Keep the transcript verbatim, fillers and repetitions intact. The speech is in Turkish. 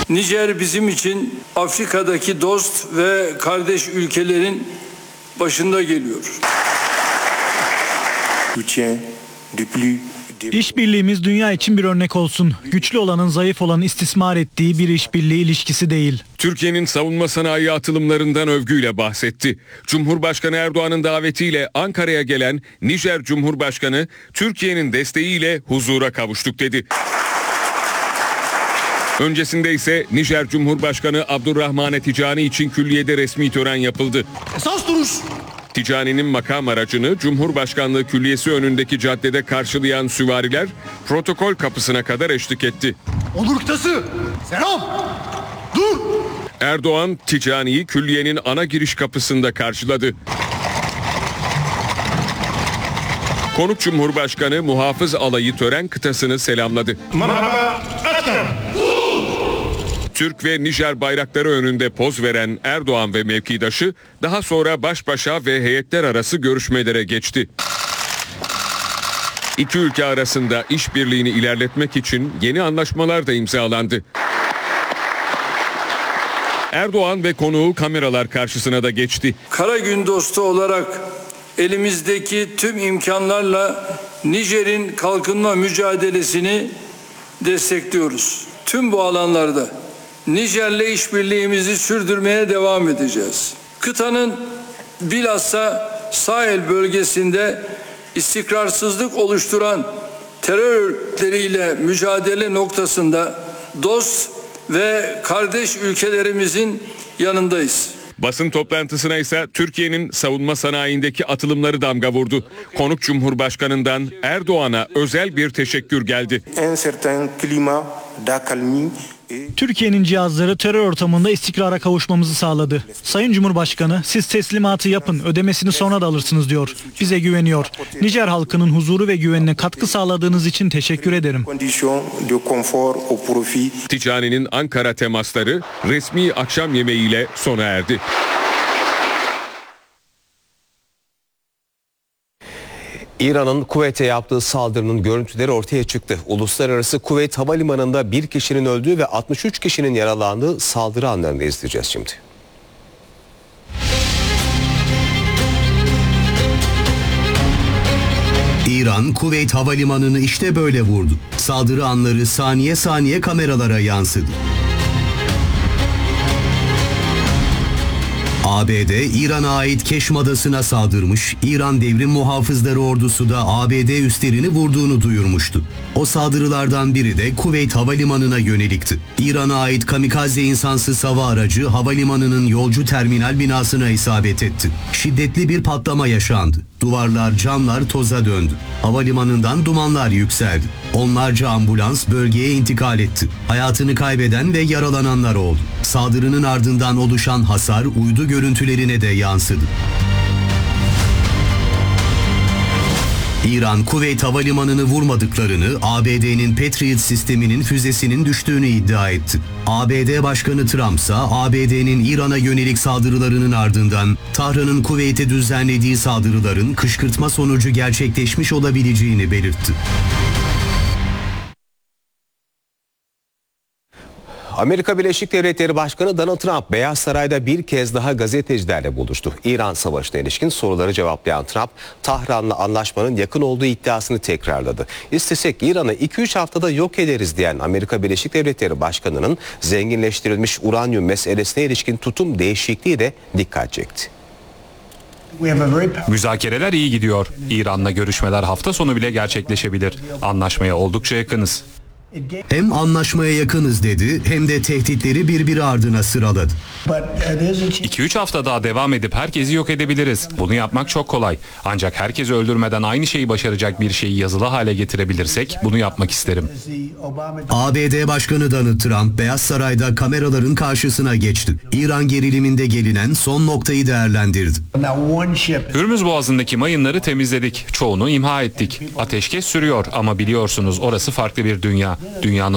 Nijer bizim için Afrika'daki dost ve kardeş ülkelerin başında geliyor. İşbirliğimiz dünya için bir örnek olsun. Güçlü olanın zayıf olanı istismar ettiği bir işbirliği ilişkisi değil. Türkiye'nin savunma sanayi atılımlarından övgüyle bahsetti. Cumhurbaşkanı Erdoğan'ın davetiyle Ankara'ya gelen Nijer Cumhurbaşkanı, Türkiye'nin desteğiyle huzura kavuştuk dedi. Öncesinde ise Nijer Cumhurbaşkanı Abdurrahmane Ticani için külliyede resmi tören yapıldı. Esas duruş. Ticani'nin makam aracını Cumhurbaşkanlığı Külliyesi önündeki caddede karşılayan süvariler protokol kapısına kadar eşlik etti. Onur kıtası. Selam. Dur. Erdoğan, Ticani'yi külliyenin ana giriş kapısında karşıladı. Konuk Cumhurbaşkanı Muhafız Alayı tören kıtasını selamladı. Merhaba. Türk ve Nijer bayrakları önünde poz veren Erdoğan ve mevkidaşı daha sonra baş başa ve heyetler arası görüşmelere geçti. İki ülke arasında işbirliğini ilerletmek için yeni anlaşmalar da imzalandı. Erdoğan ve konuğu kameralar karşısına da geçti. Kara gün dostu olarak elimizdeki tüm imkanlarla Nijer'in kalkınma mücadelesini destekliyoruz. Tüm bu alanlarda Nijer'le işbirliğimizi sürdürmeye devam edeceğiz. Kıtanın bilhassa sahil bölgesinde istikrarsızlık oluşturan terör örgütleriyle mücadele noktasında dost ve kardeş ülkelerimizin yanındayız. Basın toplantısına ise Türkiye'nin savunma sanayindeki atılımları damga vurdu. Konuk Cumhurbaşkanı'ndan Erdoğan'a özel bir teşekkür geldi. Türkiye'nin cihazları terör ortamında istikrara kavuşmamızı sağladı. Sayın Cumhurbaşkanı, siz teslimatı yapın, ödemesini sonra da alırsınız diyor. Bize güveniyor. Nijer halkının huzuru ve güvenine katkı sağladığınız için teşekkür ederim. Ticani'nin Ankara temasları resmi akşam yemeğiyle sona erdi. İran'ın Kuveyt'e yaptığı saldırının görüntüleri ortaya çıktı. Uluslararası Kuveyt Havalimanı'nda bir kişinin öldüğü ve altmış üç kişinin yaralandığı saldırı anlarını izleyeceğiz şimdi. İran, Kuveyt Havalimanı'nı işte böyle vurdu. Saldırı anları saniye saniye kameralara yansıdı. A B D, İran'a ait Keşm Adası'na saldırmış, İran Devrim Muhafızları Ordusu da A B D üslerini vurduğunu duyurmuştu. O saldırılardan biri de Kuveyt Havalimanı'na yönelikti. İran'a ait kamikaze insansız hava aracı havalimanının yolcu terminal binasına isabet etti. Şiddetli bir patlama yaşandı. Duvarlar, camlar toza döndü. Havalimanından dumanlar yükseldi. Onlarca ambulans bölgeye intikal etti. Hayatını kaybeden ve yaralananlar oldu. Saldırının ardından oluşan hasar uydu görüntülerine de yansıdı. İran, Kuveyt Havalimanı'nı vurmadıklarını, A B D'nin Patriot sisteminin füzesinin düştüğünü iddia etti. A B D Başkanı Trump ise A B D'nin İran'a yönelik saldırılarının ardından Tahran'ın Kuveyt'e düzenlediği saldırıların kışkırtma sonucu gerçekleşmiş olabileceğini belirtti. Amerika Birleşik Devletleri Başkanı Donald Trump Beyaz Saray'da bir kez daha gazetecilerle buluştu. İran Savaşı'na ilişkin soruları cevaplayan Trump, Tahran'la anlaşmanın yakın olduğu iddiasını tekrarladı. İstesek İran'ı iki üç haftada yok ederiz diyen Amerika Birleşik Devletleri Başkanı'nın zenginleştirilmiş uranyum meselesine ilişkin tutum değişikliği de dikkat çekti. Müzakereler iyi gidiyor. İran'la görüşmeler hafta sonu bile gerçekleşebilir. Anlaşmaya oldukça yakınız. Hem anlaşmaya yakınız dedi hem de tehditleri birbiri ardına sıraladı. iki üç hafta daha devam edip herkesi yok edebiliriz. Bunu yapmak çok kolay. Ancak herkesi öldürmeden aynı şeyi başaracak bir şeyi yazılı hale getirebilirsek bunu yapmak isterim. A B D Başkanı Donald Trump Beyaz Saray'da kameraların karşısına geçti. İran geriliminde gelinen son noktayı değerlendirdi. Hürmüz Boğazı'ndaki mayınları temizledik. Çoğunu imha ettik. Ateşkes sürüyor ama biliyorsunuz orası farklı bir dünya. Dünyanın